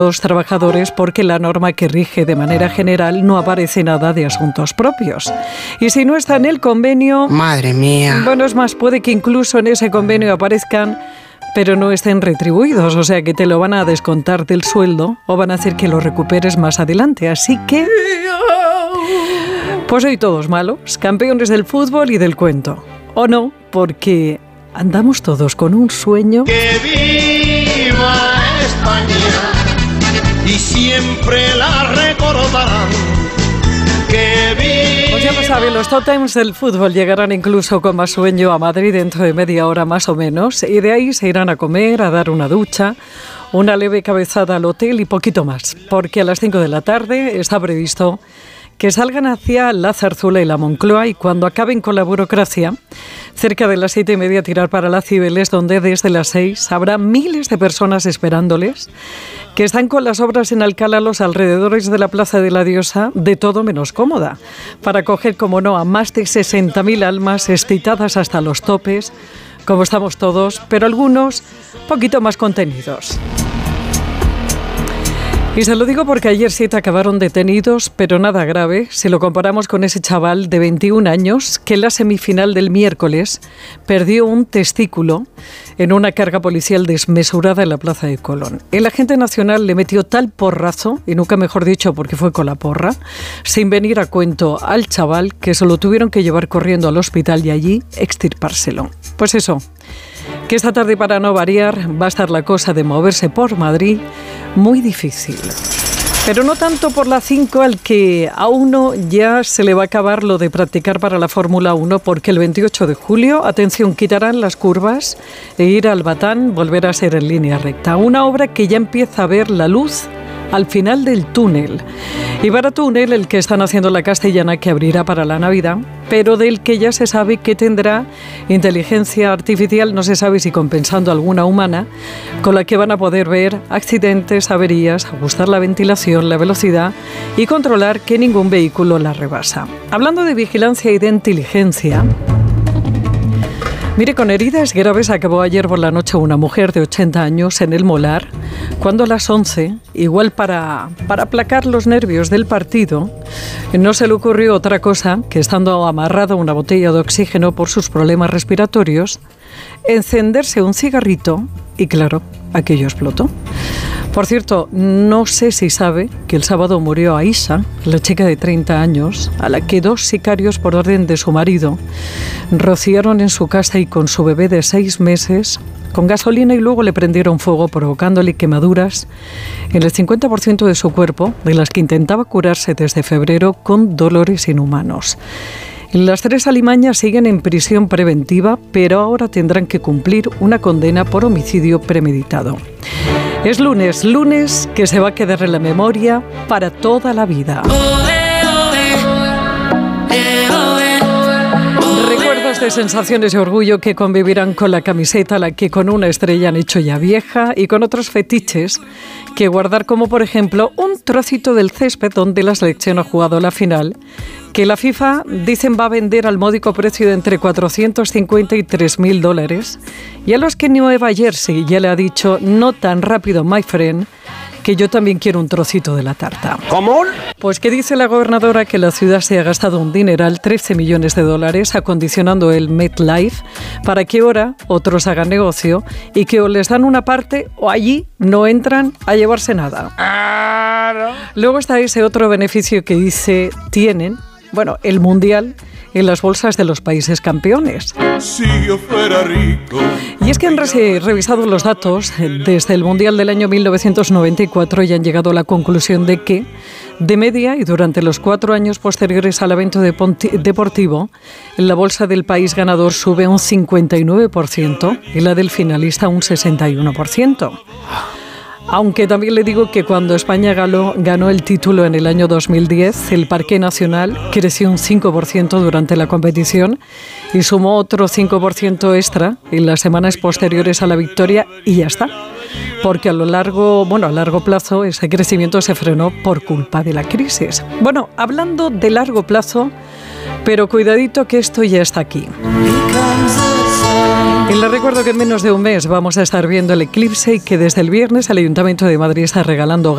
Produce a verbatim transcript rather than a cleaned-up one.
los trabajadores porque la norma que rige de manera general no aparece nada de asuntos propios. Y si no está en el convenio... Madre mía. Bueno, es más, puede que incluso en ese convenio aparezcan, pero no estén retribuidos, o sea que te lo van a descontar del sueldo o van a hacer que lo recuperes más adelante. Así que... pues hoy todos malos, campeones del fútbol y del cuento. ¿O no? Porque andamos todos con un sueño... ¡Que viva España! Y siempre la recordarán. ¡Que viva! Pues ya lo saben, los tótems del fútbol llegarán incluso con más sueño a Madrid dentro de media hora más o menos, y de ahí se irán a comer, a dar una ducha, una leve cabezada al hotel y poquito más, porque a las cinco de la tarde está previsto que salgan hacia la Zarzuela y la Moncloa, y cuando acaben con la burocracia, cerca de las siete y media tirar para la Cibeles, donde desde las seis habrá miles de personas esperándoles, que están con las obras en Alcalá, los alrededores de la Plaza de la Diosa, de todo menos cómoda, para acoger, como no, a más de sesenta mil almas excitadas hasta los topes, como estamos todos, pero algunos poquito más contenidos. Y se lo digo porque ayer siete acabaron detenidos, pero nada grave, si lo comparamos con ese chaval de veintiún años que en la semifinal del miércoles perdió un testículo en una carga policial desmesurada en la Plaza de Colón. El agente nacional le metió tal porrazo, y nunca mejor dicho porque fue con la porra, sin venir a cuento al chaval, que se lo tuvieron que llevar corriendo al hospital y allí extirpárselo. Pues eso, que esta tarde, para no variar, va a estar la cosa de moverse por Madrid muy difícil. Pero no tanto por la cinco, al que a uno ya se le va a acabar lo de practicar para la Fórmula uno, porque el veintiocho de julio, atención, quitarán las curvas e ir al Batán volverá a ser en línea recta. Una obra que ya empieza a ver la luz al final del túnel. Y para túnel, el que están haciendo la Castellana, que abrirá para la Navidad, pero del que ya se sabe que tendrá inteligencia artificial, no se sabe si compensando alguna humana, con la que van a poder ver accidentes, averías, ajustar la ventilación, la velocidad y controlar que ningún vehículo la rebasa. Hablando de vigilancia y de inteligencia... mire, con heridas graves acabó ayer por la noche una mujer de ochenta años en El Molar, cuando a las once, igual para, para aplacar los nervios del partido, no se le ocurrió otra cosa que, estando amarrada a una botella de oxígeno por sus problemas respiratorios, encenderse un cigarrito y, claro, aquello explotó. Por cierto, no sé si sabe que el sábado murió Aisha, la chica de treinta años, a la que dos sicarios, por orden de su marido, rociaron en su casa y con su bebé de seis meses con gasolina, y luego le prendieron fuego, provocándole quemaduras en el cincuenta por ciento de su cuerpo, de las que intentaba curarse desde febrero con dolores inhumanos. Las tres alimañas siguen en prisión preventiva, pero ahora tendrán que cumplir una condena por homicidio premeditado. Es lunes, lunes que se va a quedar en la memoria para toda la vida. Recuerdos de sensaciones y orgullo que convivirán con la camiseta a la que con una estrella han hecho ya vieja, y con otros fetiches que guardar, como por ejemplo un trocito del césped donde la selección ha jugado la final, que la FIFA dicen va a vender al módico precio de entre cuatrocientos cincuenta y tres mil dólares, y a los que Nueva Jersey ya le ha dicho no tan rápido, my friend, que yo también quiero un trocito de la tarta. ¿Cómo? Pues que dice la gobernadora que la ciudad se ha gastado un dineral, trece millones de dólares, acondicionando el MetLife para que ahora otros hagan negocio, y que o les dan una parte o allí no entran a llevarse nada. Ah, no. Luego está ese otro beneficio que dice tienen, bueno, el Mundial en las bolsas de los países campeones. Si yo fuera rico. Y es que han revisado los datos desde el Mundial del año mil novecientos noventa y cuatro y han llegado a la conclusión de que, de media y durante los cuatro años posteriores al evento deportivo, la bolsa del país ganador sube un cincuenta y nueve por ciento y la del finalista un sesenta y uno por ciento. Aunque también le digo que cuando España ganó, ganó el título en el año dos mil diez, el Parque Nacional creció un cinco por ciento durante la competición y sumó otro cinco por ciento extra en las semanas posteriores a la victoria, y ya está. Porque a lo largo, bueno, a largo plazo ese crecimiento se frenó por culpa de la crisis. Bueno, hablando de largo plazo, pero cuidadito que esto ya está aquí. Y les recuerdo que en menos de un mes vamos a estar viendo el eclipse y que desde el viernes el Ayuntamiento de Madrid está regalando